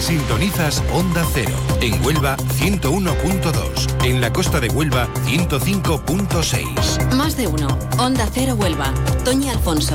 Sintonizas Onda Cero. En Huelva, 101.2. En la costa de Huelva, 105.6. Más de uno. Onda Cero Huelva. Toñi Alfonso.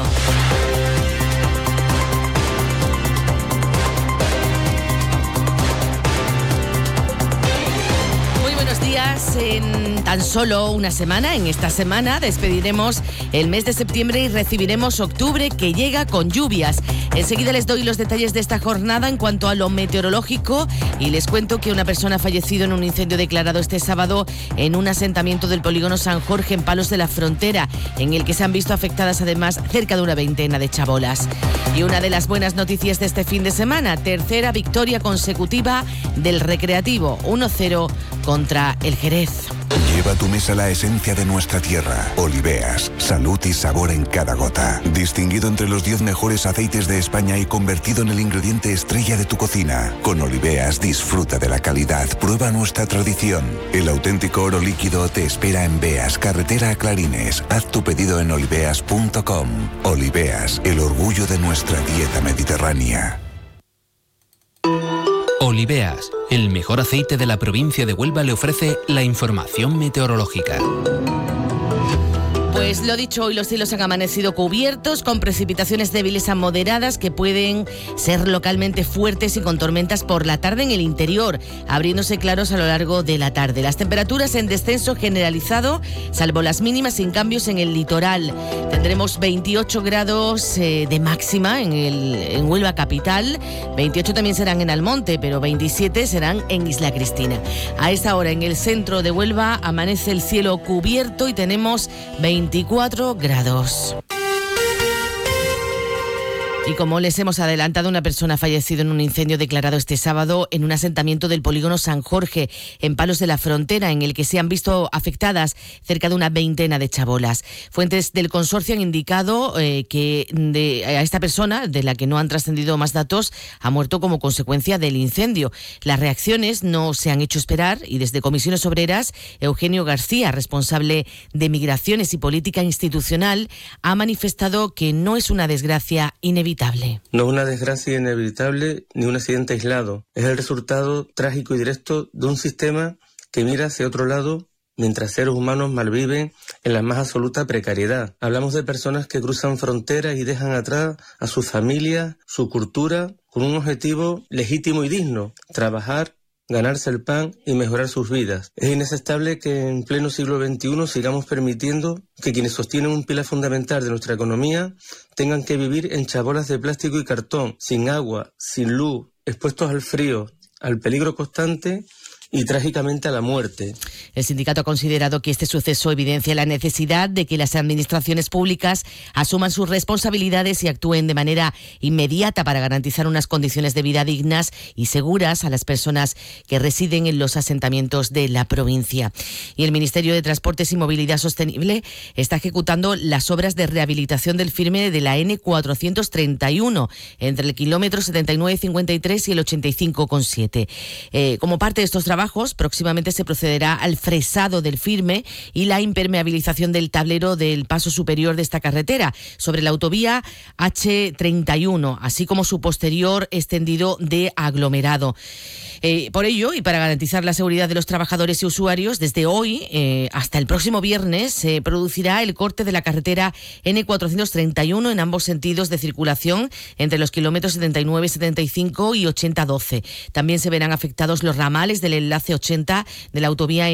En tan solo una semana, en esta semana, despediremos el mes de septiembre y recibiremos octubre, que llega con lluvias. Enseguida les doy los detalles de esta jornada en cuanto a lo meteorológico y les cuento que una persona ha fallecido en un incendio declarado este sábado en un asentamiento del polígono San Jorge en Palos de la Frontera, en el que se han visto afectadas además cerca de una veintena de chabolas. Y una de las buenas noticias de este fin de semana: tercera victoria consecutiva del Recreativo, 1-0 contra el Jerez. Lleva a tu mesa la esencia de nuestra tierra. Oliveas, salud y sabor en cada gota. Distinguido entre los 10 mejores aceites de España y convertido en el ingrediente estrella de tu cocina. Con Oliveas disfruta de la calidad, prueba nuestra tradición. El auténtico oro líquido te espera en Beas, carretera a Clarines. Haz tu pedido en oliveas.com. Oliveas, el orgullo de nuestra dieta mediterránea. Oliveas, el mejor aceite de la provincia de Huelva, le ofrece la información meteorológica. Pues lo dicho, hoy los cielos han amanecido cubiertos con precipitaciones débiles a moderadas que pueden ser localmente fuertes y con tormentas por la tarde en el interior, abriéndose claros a lo largo de la tarde. Las temperaturas en descenso generalizado, salvo las mínimas, sin cambios en el litoral. Tendremos 28 grados de máxima en Huelva capital, 28 también serán en Almonte, pero 27 serán en Isla Cristina. A esta hora en el centro de Huelva amanece el cielo cubierto y tenemos 24 grados. Y como les hemos adelantado, una persona ha fallecido en un incendio declarado este sábado en un asentamiento del polígono San Jorge, en Palos de la Frontera, en el que se han visto afectadas cerca de una veintena de chabolas. Fuentes del consorcio han indicado que a esta persona, de la que no han trascendido más datos, ha muerto como consecuencia del incendio. Las reacciones no se han hecho esperar y desde Comisiones Obreras, Eugenio García, responsable de Migraciones y Política Institucional, ha manifestado que no es una desgracia inevitable. No es una desgracia inevitable ni un accidente aislado. Es el resultado trágico y directo de un sistema que mira hacia otro lado mientras seres humanos malviven en la más absoluta precariedad. Hablamos de personas que cruzan fronteras y dejan atrás a sus familias, su cultura, con un objetivo legítimo y digno: trabajar, ganarse el pan y mejorar sus vidas. Es inaceptable que en pleno siglo XXI sigamos permitiendo que quienes sostienen un pilar fundamental de nuestra economía tengan que vivir en chabolas de plástico y cartón, sin agua, sin luz, expuestos al frío, al peligro constante y trágicamente a la muerte. El sindicato ha considerado que este suceso evidencia la necesidad de que las administraciones públicas asuman sus responsabilidades y actúen de manera inmediata para garantizar unas condiciones de vida dignas y seguras a las personas que residen en los asentamientos de la provincia. Y el Ministerio de Transportes y Movilidad Sostenible está ejecutando las obras de rehabilitación del firme de la N431 entre el kilómetro 79,53 y el 85,7. Como parte de estos trabajos, próximamente se procederá al fresado del firme y la impermeabilización del tablero del paso superior de esta carretera sobre la autovía H31, así como su posterior extendido de aglomerado. Por ello, y para garantizar la seguridad de los trabajadores y usuarios, desde hoy hasta el próximo viernes se producirá el corte de la carretera N431 en ambos sentidos de circulación entre los kilómetros 79,75 y 80,12. También se verán afectados los ramales del enlace 80 de la autovía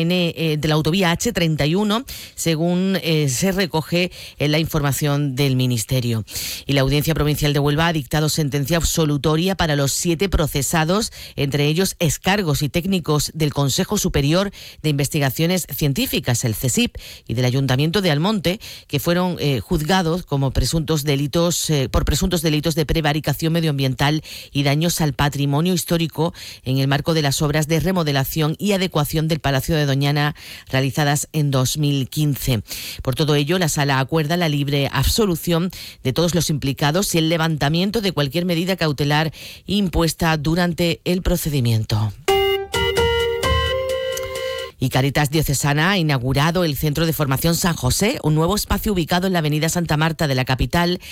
H31, según se recoge en la información del Ministerio. Y la Audiencia Provincial de Huelva ha dictado sentencia absolutoria para los 7 procesados, entre ellos excargos y técnicos del Consejo Superior de Investigaciones Científicas, el CSIC, y del Ayuntamiento de Almonte, que fueron juzgados como presuntos delitos de prevaricación medioambiental y daños al patrimonio histórico en el marco de las obras de remodelación y adecuación del Palacio de Doñana realizadas en 2015. Por todo ello, la Sala acuerda la libre absolución de todos los implicados y el levantamiento de cualquier medida cautelar impuesta durante el procedimiento. Y Cáritas Diocesana ha inaugurado el Centro de Formación San José, un nuevo espacio ubicado en la avenida Santa Marta de la capital,